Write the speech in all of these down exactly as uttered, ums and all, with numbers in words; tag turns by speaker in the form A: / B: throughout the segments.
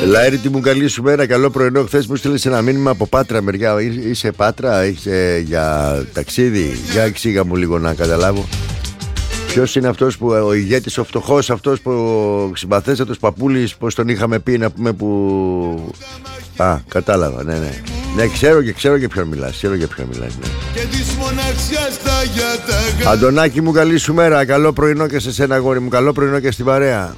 A: Λαέρη, τι μου καλή σου μέρα, καλό πρωινό. Χθες μου στείλες ένα μήνυμα από Πάτρα, μεριά. Είσαι Πάτρα, είσαι για ταξίδι? Για εξήγα μου λίγο να καταλάβω. Ποιος είναι αυτός που, ο ηγέτης, ο φτωχός, αυτός που ο συμπαθέστατος Παπούλης, πώς τον είχαμε πει, να πούμε, που... Α, κατάλαβα, ναι, ναι. Ναι, ξέρω και ξέρω και ποιον μιλάς, ξέρω και ποιον μιλάς, ναι. Αντωνάκη μου, καλή σου μέρα, καλό πρωινό και σε σένα, αγόρι μου, καλό πρωινό και στην παρέα.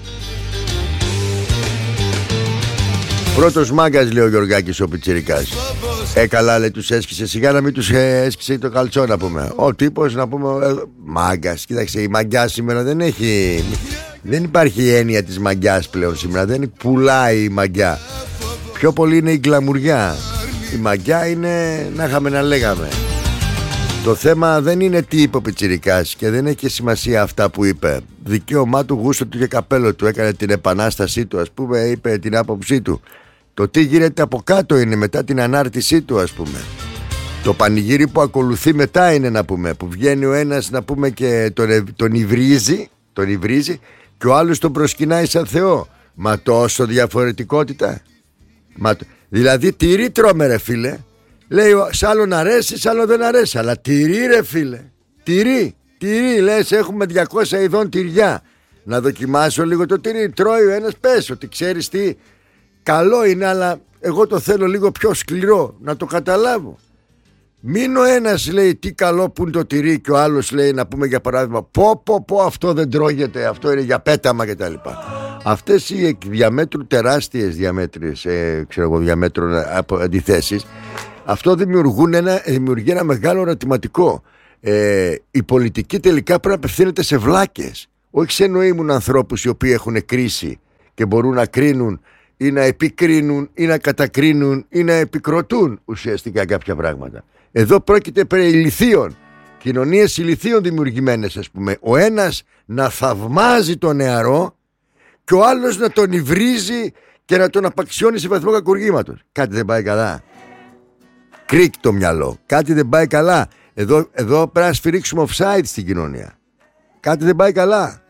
A: Πρώτος μάγκας, λέει ο Γιωργάκης ο Πιτσιρικάς. Ε, καλά, λέει, τους έσκησε. Σιγά να μην τους ε, έσκησε το καλτσό, να πούμε. Ο τύπος, να πούμε, ε, μάγκας. Κοίταξε, η μαγκιά σήμερα δεν έχει... Δεν υπάρχει η έννοια της μαγκιάς πλέον σήμερα. Δεν πουλάει η μαγκιά. Πιο πολύ είναι η γκλαμουριά. Η μαγκιά είναι να είχαμε να λέγαμε. Το θέμα δεν είναι τι είπε ο Πιτσιρικάς και δεν έχει και σημασία αυτά που είπε. Δικαίωμά του, γούστο του και καπέλο του. Έκανε την επανάστασή του, ας πούμε, είπε την άποψή του. Το τι γίνεται από κάτω είναι μετά την ανάρτησή του, ας πούμε. Το πανηγύρι που ακολουθεί μετά είναι, να πούμε, που βγαίνει ο ένας, να πούμε, και τον, τον υβρίζει, τον υβρίζει και ο άλλος τον προσκυνάει σαν Θεό. Μα τόσο διαφορετικότητα. Μα, δηλαδή τυρί τρώμε, ρε φίλε. Λέει σ' άλλον αρέσει, σ' άλλον δεν αρέσει. Αλλά τυρί, ρε φίλε. Τυρί, τυρί, λες έχουμε διακόσια ειδών τυριά. Να δοκιμάσω λίγο το τυρί. Τρώει ο ένας, πες ότι ξέρεις τι, καλό είναι, αλλά εγώ το θέλω λίγο πιο σκληρό, να το καταλάβω. Μην ο ένας λέει τι καλό που είναι το τυρί και ο άλλος λέει, να πούμε για παράδειγμα, πω πω πω αυτό δεν τρώγεται, αυτό είναι για πέταμα κτλ. Αυτές οι διαμέτρου τεράστιες διαμέτρες, ε, ξέρω εγώ, διαμέτρων αντιθέσεις, αυτό δημιουργούν ένα, δημιουργεί ένα μεγάλο ερωτηματικό. Ε, η πολιτική τελικά πρέπει να απευθύνεται σε βλάκες, όχι σε νοήμουν ανθρώπους οι οποίοι έχουν κρίση και μπορούν να κρίνουν ή να επικρίνουν ή να κατακρίνουν ή να επικροτούν ουσιαστικά κάποια πράγματα. Εδώ πρόκειται περί ηλιθείων, κοινωνίες ηλιθείων δημιουργημένες, ας πούμε. Ο ένας να θαυμάζει τον νεαρό και ο άλλος να τον υβρίζει και να τον απαξιώνει σε βαθμό κακουργήματος. Κάτι δεν πάει καλά. Κρίκ το μυαλό. Κάτι δεν πάει καλά. Εδώ, εδώ πρέπει να σφυρίξουμε offside στην κοινωνία. Κάτι δεν πάει καλά.